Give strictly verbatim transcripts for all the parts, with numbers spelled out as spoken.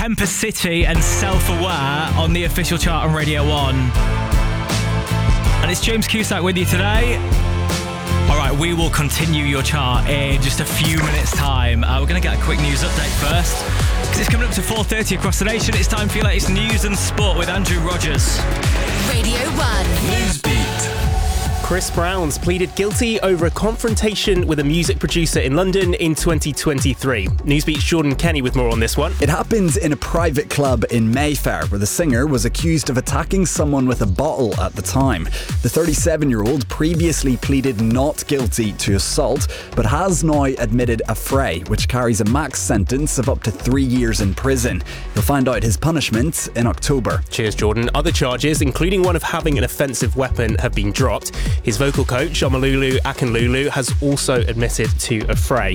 Temper City and Self-Aware on the official chart on Radio one. And it's James Cusack with you today. All right, we will continue your chart in just a few minutes' time. Uh, we're going to get a quick news update first, because it's coming up to four thirty across the nation. It's time for your latest news and sport with Andrew Rogers. Radio one. Newsbeat. Chris Brown's pleaded guilty over a confrontation with a music producer in London in twenty twenty-three. Newsbeat's Jordan Kenny with more on this one. It happened in a private club in Mayfair, where the singer was accused of attacking someone with a bottle at the time. The thirty-seven-year-old previously pleaded not guilty to assault, but has now admitted a fray, which carries a max sentence of up to three years in prison. You'll find out his punishment in October. Cheers, Jordan. Other charges, including one of having an offensive weapon, have been dropped. His vocal coach, Omololu Akinlulu, has also admitted to a fray.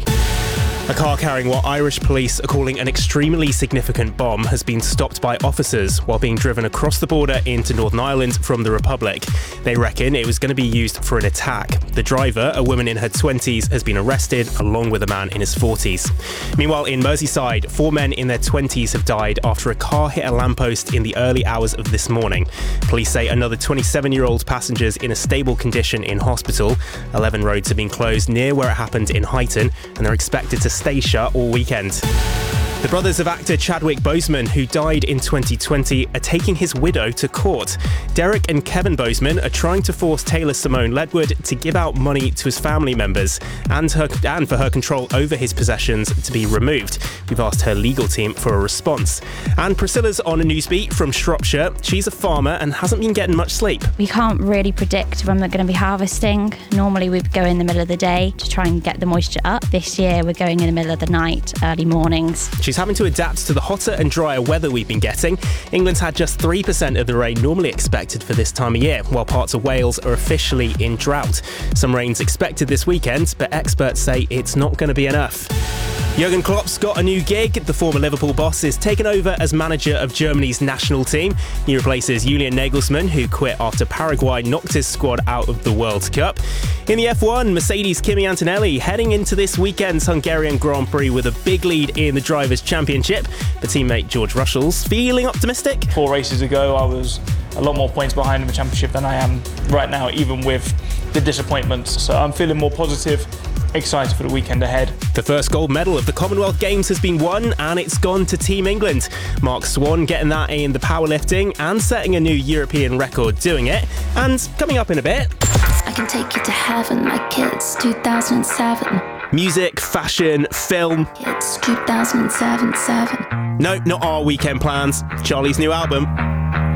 A car carrying what Irish police are calling an extremely significant bomb has been stopped by officers while being driven across the border into Northern Ireland from the Republic. They reckon it was going to be used for an attack. The driver, a woman in her twenties, has been arrested along with a man in his forties. Meanwhile, in Merseyside, four men in their twenties have died after a car hit a lamppost in the early hours of this morning. Police say another twenty-seven-year-old passenger's in a stable condition in hospital. eleven roads have been closed near where it happened in Huyton, and they're expected to stay shut all weekend. The brothers of actor Chadwick Boseman, who died in twenty twenty, are taking his widow to court. Derek and Kevin Boseman are trying to force Taylor Simone Ledwood to give out money to his family members and, her, and for her control over his possessions to be removed. We've asked her legal team for a response. And Priscilla's on a Newsbeat from Shropshire. She's a farmer and hasn't been getting much sleep. We can't really predict when we're going to be harvesting. Normally we go in the middle of the day to try and get the moisture up. This year we're going in the middle of the night, early mornings. She's having to adapt to the hotter and drier weather we've been getting. England's had just three percent of the rain normally expected for this time of year, while parts of Wales are officially in drought. Some rain's expected this weekend, but experts say it's not going to be enough. Jurgen Klopp's got a new gig. The former Liverpool boss is taken over as manager of Germany's national team. He replaces Julian Nagelsmann, who quit after Paraguay knocked his squad out of the World Cup. In the F one, Mercedes' Kimi Antonelli heading into this weekend's Hungarian Grand Prix with a big lead in the Drivers' Championship. But teammate George Russell's feeling optimistic. Four races ago, I was a lot more points behind in the championship than I am right now, even with the disappointments. So I'm feeling more positive, excited for the weekend ahead. The first gold medal of the Commonwealth Games has been won, and it's gone to Team England. Mark Swan getting that in the powerlifting and setting a new European record doing it. And coming up in a bit, I can take you to heaven like it's two thousand seven. Music, fashion, film. It's two thousand seven seven. No, not our weekend plans. Charlie's new album.